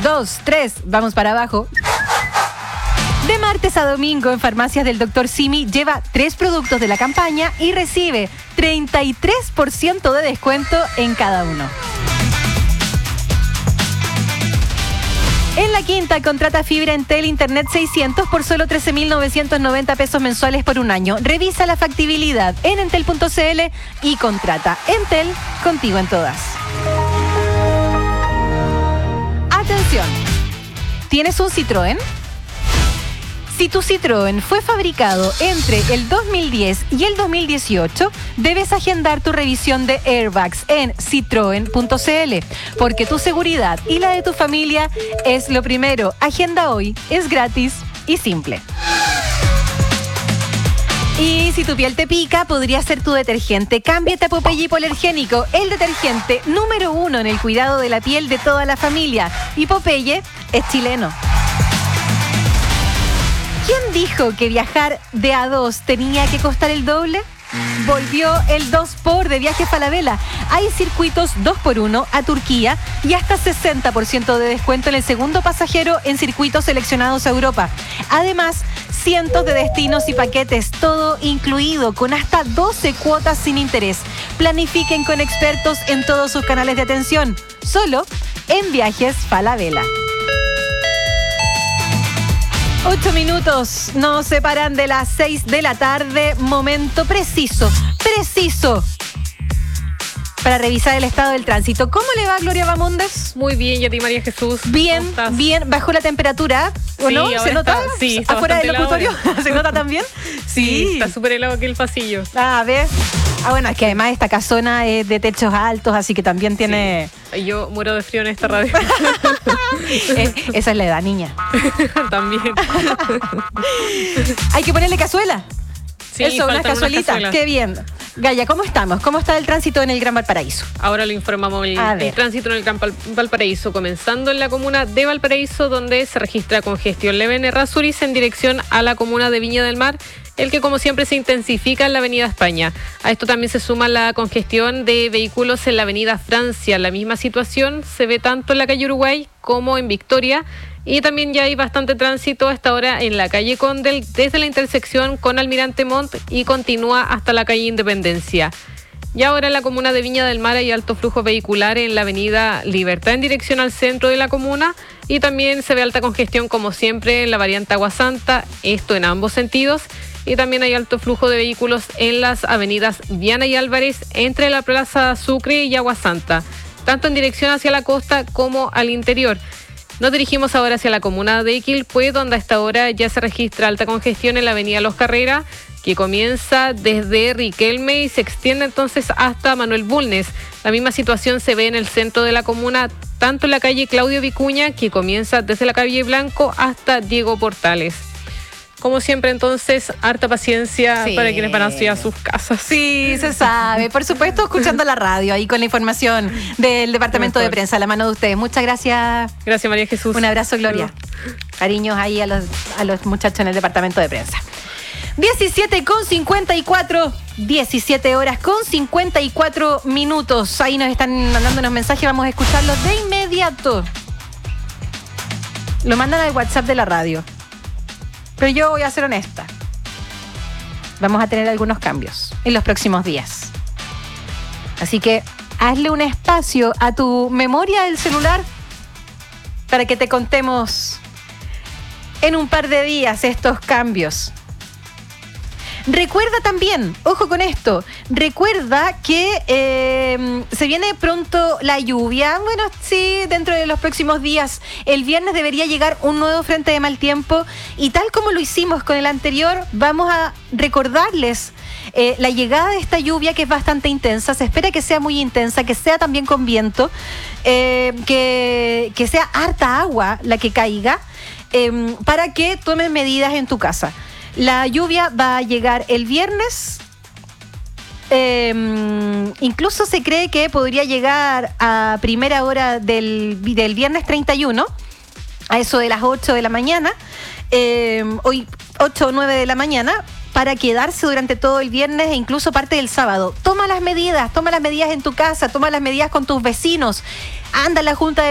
2, 3, vamos para abajo. De martes a domingo en Farmacias del Dr. Simi lleva 3 productos de la campaña y recibe 33% de descuento en cada uno. En La Quinta, contrata fibra Entel Internet 600 por solo 13.990 pesos mensuales por un año. Revisa la factibilidad en entel.cl y contrata. Entel, contigo en todas. Atención, ¿tienes un Citroën? Si tu Citroën fue fabricado entre el 2010 y el 2018, debes agendar tu revisión de airbags en citroen.cl, porque tu seguridad y la de tu familia es lo primero. Agenda hoy, es gratis y simple. Y si tu piel te pica, podría ser tu detergente. Cámbiate a Popeye Hipoalergénico, el detergente número 1 en el cuidado de la piel de toda la familia. Y Popeye es chileno. ¿Quién dijo que viajar de A2 tenía que costar el doble? Volvió el 2x de Viajes Falabella. Hay circuitos 2x1 a Turquía y hasta 60% de descuento en el segundo pasajero en circuitos seleccionados a Europa. Además, cientos de destinos y paquetes, todo incluido, con hasta 12 cuotas sin interés. Planifiquen con expertos en todos sus canales de atención. Solo en Viajes Falabella. 8 minutos nos separan de las 6 de la tarde. Momento preciso para revisar el estado del tránsito. ¿Cómo le va, Gloria Bamondes? Muy bien, y a ti, María Jesús. Bien. ¿Bajó la temperatura? ¿O sí, no? ¿Se nota? Sí, está ¿afuera del locutorio? Helado. ¿Se nota también? Sí, está súper helado aquí el pasillo. A ver. Bueno, es que además esta casona es de techos altos, así que también tiene... Sí. Yo muero de frío en esta radio. Esa es la edad, niña. También. Hay que ponerle cazuela. Sí, eso, unas cazuelitas. Qué bien. Gaya, ¿cómo estamos? ¿Cómo está el tránsito en el Gran Valparaíso? Ahora lo informamos el tránsito en el Gran Valparaíso, comenzando en la comuna de Valparaíso, donde se registra congestión leve en Errázuriz en dirección a la comuna de Viña del Mar, el que como siempre se intensifica en la avenida España. A esto también se suma la congestión de vehículos en la avenida Francia. La misma situación se ve tanto en la calle Uruguay como en Victoria. Y también ya hay bastante tránsito a esta hora en la calle Condel, desde la intersección con Almirante Montt y continúa hasta la calle Independencia. Y ahora en la comuna de Viña del Mar hay alto flujo vehicular en la avenida Libertad en dirección al centro de la comuna, y también se ve alta congestión como siempre en la variante Agua Santa, esto en ambos sentidos. Y también hay alto flujo de vehículos en las avenidas Viana y Álvarez entre la Plaza Sucre y Agua Santa, tanto en dirección hacia la costa como al interior. Nos dirigimos ahora hacia la comuna de Quilpué, donde a esta hora ya se registra alta congestión en la avenida Los Carreras, que comienza desde Riquelme y se extiende entonces hasta Manuel Bulnes. La misma situación se ve en el centro de la comuna, tanto en la calle Claudio Vicuña, que comienza desde la calle Blanco hasta Diego Portales. Como siempre, entonces, harta paciencia para quienes van hacia sus casas. Sí, se sabe. Por supuesto, escuchando la radio, ahí con la información del Departamento de Prensa, a la mano de ustedes. Muchas gracias. Gracias, María Jesús. Un abrazo, Gloria. Cariños ahí a los muchachos en el Departamento de Prensa. 17:54, 17 horas con 54 minutos. Ahí nos están mandando unos mensajes, vamos a escucharlos de inmediato. Lo mandan al WhatsApp de la radio. Pero yo voy a ser honesta. Vamos a tener algunos cambios en los próximos días. Así que hazle un espacio a tu memoria del celular para que te contemos en un par de días estos cambios. Recuerda también, ojo con esto, recuerda que se viene pronto la lluvia. Bueno, sí, dentro de los próximos días. El viernes debería llegar un nuevo frente de mal tiempo y tal como lo hicimos con el anterior, vamos a recordarles la llegada de esta lluvia, que es bastante intensa. Se espera que sea muy intensa, que sea también con viento, que sea harta agua la que caiga, para que tomes medidas en tu casa. La lluvia va a llegar el viernes. Incluso se cree que podría llegar a primera hora del viernes 31, a eso de las 8 de la mañana, hoy 8 o 9 de la mañana, para quedarse durante todo el viernes e incluso parte del sábado. Toma las medidas en tu casa, toma las medidas con tus vecinos. Anda a la junta de